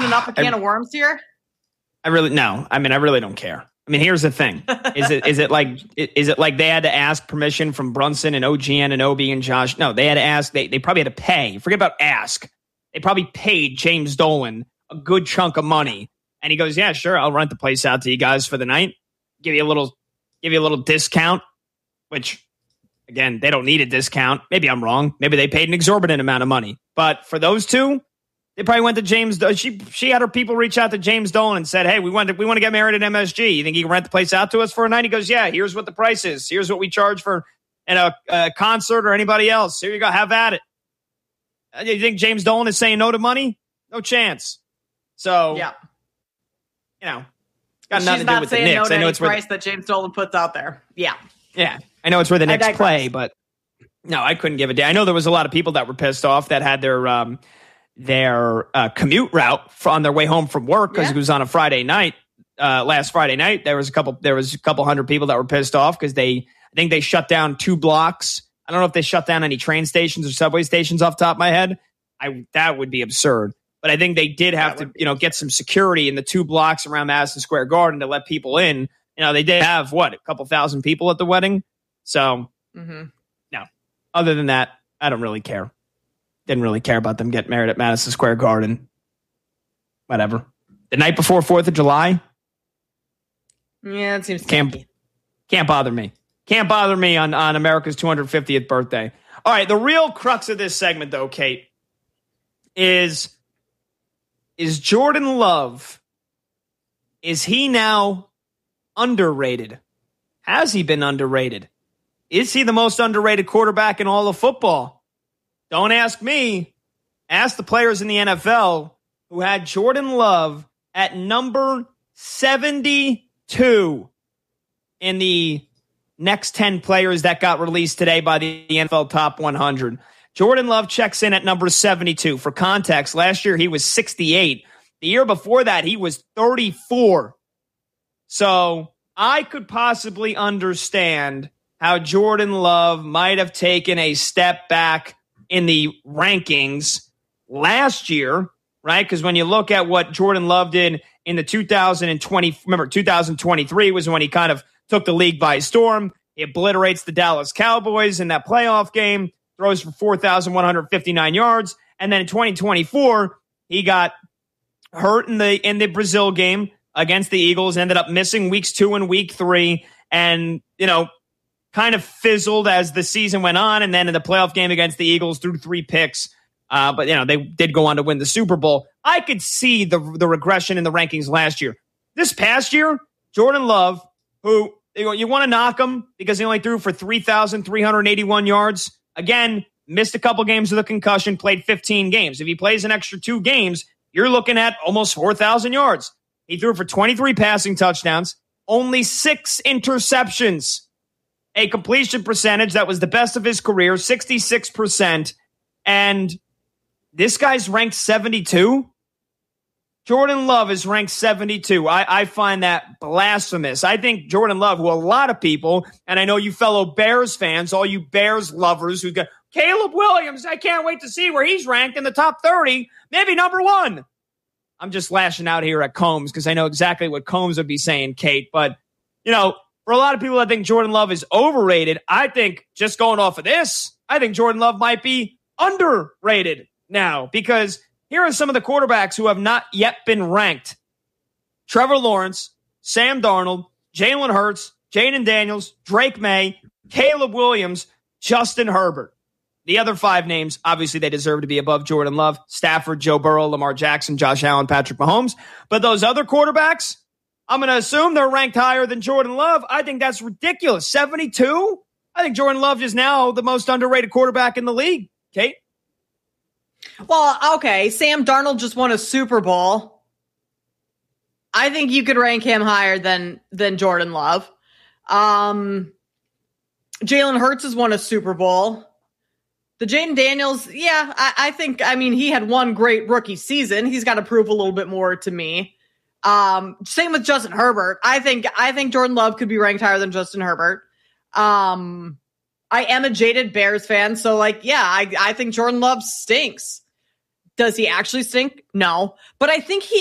opening up a can of worms here? I really don't care. I mean, here's the thing. Is it like they had to ask permission from Brunson and OG Anunoby and Josh? No, they had to ask. They probably had to pay. Forget about ask. They probably paid James Dolan a good chunk of money. And he goes, yeah, sure. I'll rent the place out to you guys for the night. Give you a little discount, which again, they don't need a discount. Maybe I'm wrong. Maybe they paid an exorbitant amount of money. But for those two, they probably went to James. She had her people reach out to James Dolan and said, hey, we want to get married at MSG. You think you can rent the place out to us for a night? He goes, yeah, here's what the price is. Here's what we charge for a concert or anybody else. Here you go. Have at it. You think James Dolan is saying no to money? No chance. So, yeah. Got nothing to do with the Knicks. No, I know it's price that James Dolan puts out there. Yeah. Yeah. I know it's where the Knicks play, but no, I couldn't give a damn. I know there was a lot of people that were pissed off that had their commute route on their way home from work because it was on a Friday night. Last Friday night, there was a couple hundred people that were pissed off because I think they shut down 2 blocks. I don't know if they shut down any train stations or subway stations off the top of my head. That would be absurd. But I think they did have to, get some security in the 2 blocks around Madison Square Garden to let people in. They did have a couple thousand people at the wedding. So, no. Other than that, I don't really care. Didn't really care about them getting married at Madison Square Garden. Whatever. The night before 4th of July? Yeah, it seems can't bother me. Can't bother me on America's 250th birthday. All right, the real crux of this segment, though, Kate, is Jordan Love, is he now underrated? Has he been underrated? Is he the most underrated quarterback in all of football? Don't ask me. Ask the players in the NFL who had Jordan Love at number 72 in the next 10 players that got released today by the NFL Top 100. Jordan Love checks in at number 72. For context, last year he was 68. The year before that, he was 34. So I could possibly understand how Jordan Love might have taken a step back in the rankings last year, right? Because when you look at what Jordan Love did in the 2023 was when he kind of took the league by storm. He obliterates the Dallas Cowboys in that playoff game, throws for 4,159 yards. And then in 2024, he got hurt in the Brazil game against the Eagles, ended up missing weeks 2 and week 3, and, kind of fizzled as the season went on. And then in the playoff game against the Eagles, threw 3 picks. But they did go on to win the Super Bowl. I could see the regression in the rankings last year. This past year, Jordan Love, who you want to knock him because he only threw for 3,381 yards. Again, missed a couple games with a concussion, played 15 games. If he plays an extra 2 games, you're looking at almost 4,000 yards. He threw for 23 passing touchdowns, only 6 interceptions, a completion percentage that was the best of his career, 66%. And this guy's ranked 72. Jordan Love is ranked 72. I find that blasphemous. I think Jordan Love, who a lot of people, and I know you fellow Bears fans, all you Bears lovers who go, Caleb Williams, I can't wait to see where he's ranked in the top 30, maybe number 1. I'm just lashing out here at Combs because I know exactly what Combs would be saying, Kate. But, for a lot of people that think Jordan Love is overrated, I think just going off of this, I think Jordan Love might be underrated now because here are some of the quarterbacks who have not yet been ranked. Trevor Lawrence, Sam Darnold, Jalen Hurts, Jaden Daniels, Drake May, Caleb Williams, Justin Herbert. The other 5 names, obviously they deserve to be above Jordan Love. Stafford, Joe Burrow, Lamar Jackson, Josh Allen, Patrick Mahomes. But those other quarterbacks, I'm going to assume they're ranked higher than Jordan Love. I think that's ridiculous. 72? I think Jordan Love is now the most underrated quarterback in the league. Kate? Well, okay. Sam Darnold just won a Super Bowl. I think you could rank him higher than Jordan Love. Jalen Hurts has won a Super Bowl. The Jaden Daniels, I think, he had one great rookie season. He's got to prove a little bit more to me. Same with Justin Herbert. I think Jordan Love could be ranked higher than Justin Herbert. I am a jaded Bears fan, so I think Jordan Love stinks. Does he actually stink? No. But I think he